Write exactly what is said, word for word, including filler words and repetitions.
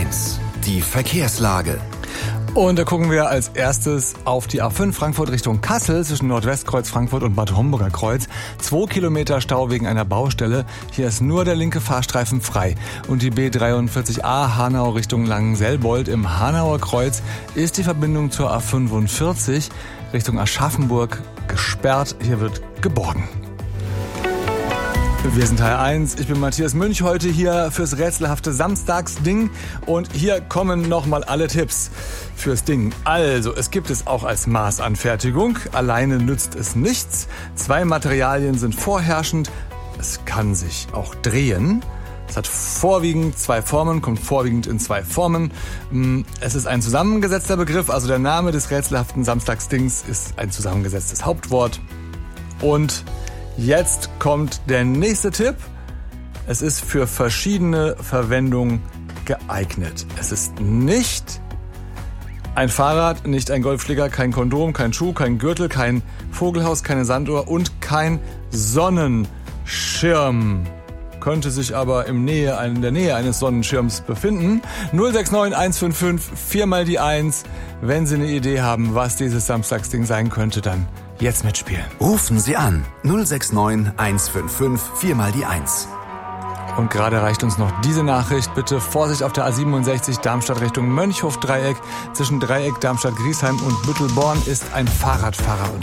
eins. Die Verkehrslage. Und da gucken wir als erstes auf die A fünf Frankfurt Richtung Kassel zwischen Nordwestkreuz Frankfurt und Bad Homburger Kreuz. Zwei Kilometer Stau wegen einer Baustelle. Hier ist nur der linke Fahrstreifen frei. Und die B dreiundvierzig A Hanau Richtung Langenselbold im Hanauer Kreuz ist die Verbindung zur A fünfundvierzig Richtung Aschaffenburg gesperrt. Hier wird geborgen. Wir sind Teil eins. Ich bin Matthias Münch, heute hier fürs rätselhafte Samstagsding. Und hier kommen nochmal alle Tipps fürs Ding. Also, es gibt es auch als Maßanfertigung. Alleine nützt es nichts. Zwei Materialien sind vorherrschend. Es kann sich auch drehen. Es hat vorwiegend zwei Formen, kommt vorwiegend in zwei Formen. Es ist ein zusammengesetzter Begriff, also der Name des rätselhaften Samstagsdings ist ein zusammengesetztes Hauptwort. Und jetzt kommt der nächste Tipp. Es ist für verschiedene Verwendungen geeignet. Es ist nicht ein Fahrrad, nicht ein Golfschläger, kein Kondom, kein Schuh, kein Gürtel, kein Vogelhaus, keine Sanduhr und kein Sonnenschirm. Könnte sich aber in, Nähe, in der Nähe eines Sonnenschirms befinden. null sechs neun eins fünf fünf vier mal die eins. Wenn Sie eine Idee haben, was dieses Samstagsding sein könnte, dann jetzt mitspielen. Rufen Sie an null sechs neun eins fünf fünf vier mal die eins. Und gerade erreicht uns noch diese Nachricht. Bitte Vorsicht auf der A siebenundsechzig Darmstadt Richtung Mönchhof-Dreieck. Zwischen Dreieck, Darmstadt-Griesheim und Büttelborn ist ein Fahrradfahrer